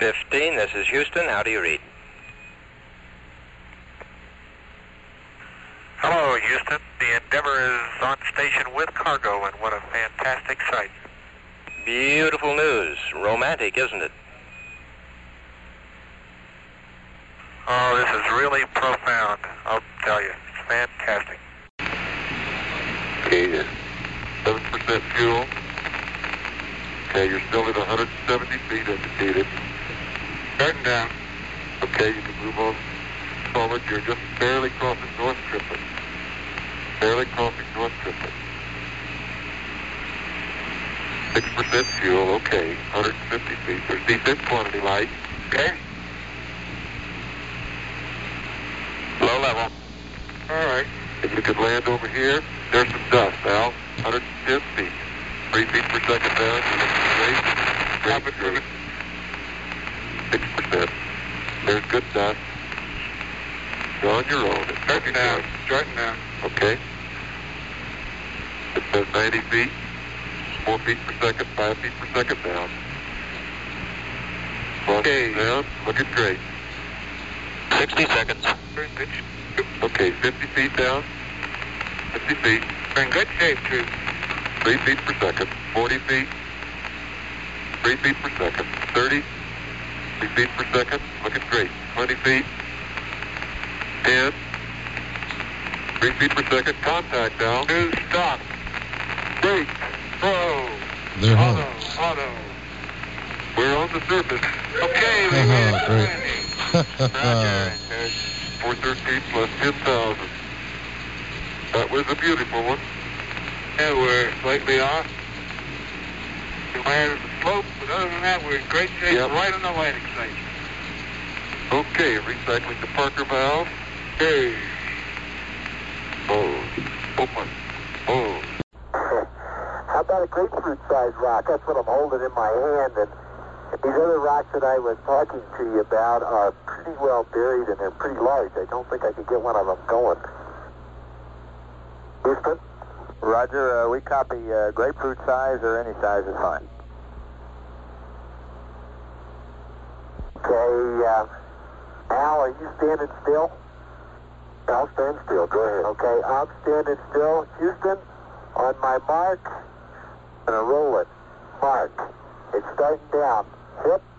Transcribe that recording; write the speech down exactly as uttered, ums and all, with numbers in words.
fifteen, this is Houston. How do you read? Hello, Houston. The Endeavour is on station with cargo, and what a fantastic sight. Beautiful news. Romantic, isn't it? Oh, this is really profound, I'll tell you. It's fantastic. Okay, seven percent fuel. Okay, you're still at one hundred seventy feet indicated. Starting down. Okay, you can move on forward. You're just barely crossing North Triplet. Barely crossing North Triplet. six percent fuel, okay. one hundred fifty feet. There's defib quantity light. Okay. Low level. All right. If you could land over here, there's some dust, Al. one hundred ten feet. three feet per second down. You're looking great. Great, great. six percent. There's good dust. You're on your own. It's starting down. Starting down. Okay. It says ninety feet. four feet per second, five feet per second down. Okay. Down. Looking great. sixty seconds. Okay, fifty feet down. fifty feet. We're in good shape, too. three feet per second. forty feet. three feet per second. thirty. three feet per second. Looking great. twenty feet. ten. three feet per second. Contact down. Two, stop. Great. Whoa. They're home. Auto, auto. We're on the surface. Okay, we Oh, great. Roger. four thirteen plus ten thousand. That was a beautiful one. Yeah, we're slightly off. We landed the slope, but other than that, we're in great shape, Yep. right on the landing stage. Okay, recycling the Parker valve. Hey. Oh, open. Oh. How about a grapefruit-sized rock? That's what I'm holding in my hand. And these other rocks that I was talking to you about are pretty well buried, and they're pretty large. I don't think I could get one of them going. Houston? Roger, uh, we copy uh, grapefruit size or any size is fine. Okay, uh, Al, are you standing still? I'll stand still. Go ahead. Okay, I'm standing still. Houston, on my mark, I'm going to roll it. Mark. It's starting down. Hip.